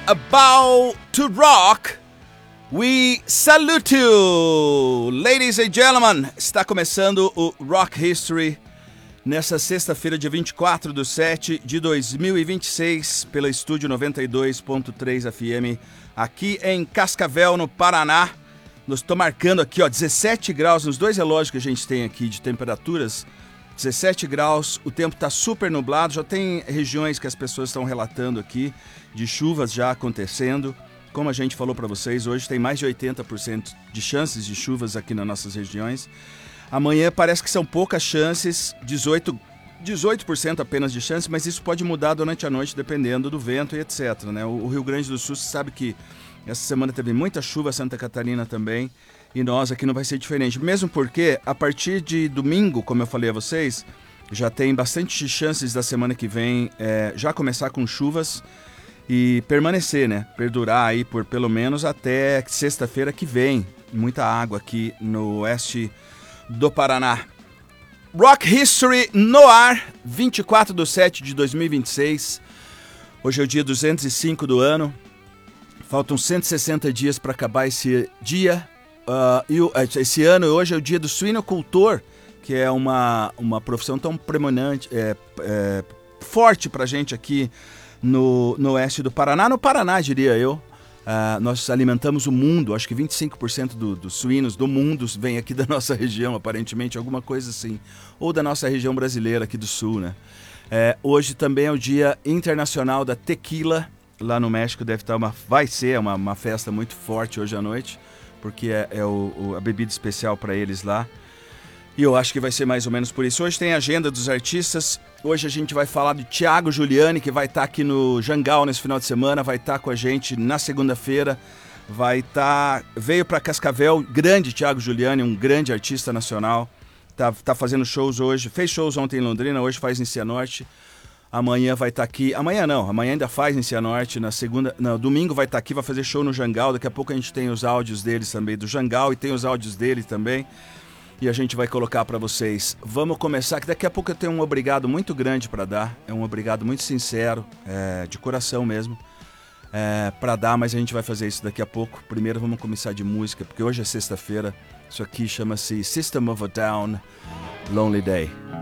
about to rock, we salute you, ladies and gentlemen. Está começando o Rock History nessa sexta-feira, dia 24/7/2026, pela Estúdio 92.3 FM, aqui em Cascavel, no Paraná. Nós estou marcando aqui, 17 graus nos dois relógios que a gente tem aqui de temperaturas. 17 graus, o tempo está super nublado, já tem regiões que as pessoas estão relatando aqui de chuvas já acontecendo. Como a gente falou para vocês, hoje tem mais de 80% de chances de chuvas aqui nas nossas regiões. Amanhã parece que são poucas chances, 18% apenas de chance, mas isso pode mudar durante a noite dependendo do vento e etc. Né? O Rio Grande do Sul, você sabe que essa semana teve muita chuva, Santa Catarina também, e nós aqui não vai ser diferente. Mesmo porque, a partir de domingo, como eu falei a vocês, já tem bastante chances da semana que vem já começar com chuvas e permanecer, né? Perdurar aí por pelo menos até sexta-feira que vem. Muita água aqui no oeste do Paraná. Rock History no ar, 24/7/2026. Hoje é o dia 205 do ano. Faltam 160 dias para acabar esse dia. Esse ano, hoje é o dia do suinocultor, que é uma profissão tão predominante, forte para a gente aqui no oeste do Paraná. No Paraná, diria eu. Nós alimentamos o mundo, acho que 25% dos suínos do mundo vem aqui da nossa região, aparentemente, alguma coisa assim. Ou da nossa região brasileira aqui do sul, né? Hoje também é o Dia Internacional da Tequila. Lá no México vai ser uma festa muito forte hoje à noite, porque a bebida especial para eles lá. E eu acho que vai ser mais ou menos por isso. Hoje tem a agenda dos artistas. Hoje a gente vai falar do Thiago Giuliani, que vai estar aqui no Jangal nesse final de semana. Vai estar com a gente na segunda-feira. Veio para Cascavel, grande Thiago Giuliani, um grande artista nacional. Tá fazendo shows hoje. Fez shows ontem em Londrina, hoje faz em Cianorte. Amanhã vai estar aqui. Amanhã não, amanhã ainda faz em Cianorte. Domingo vai estar aqui, vai fazer show no Jangal. Daqui a pouco a gente tem os áudios deles também, do Jangal, e tem os áudios dele também. E a gente vai colocar para vocês. Vamos começar, que daqui a pouco eu tenho um obrigado muito grande para dar. É um obrigado muito sincero, de coração mesmo, para dar, mas a gente vai fazer isso daqui a pouco. Primeiro vamos começar de música, porque hoje é sexta-feira. Isso aqui chama-se System of a Down, Lonely Day.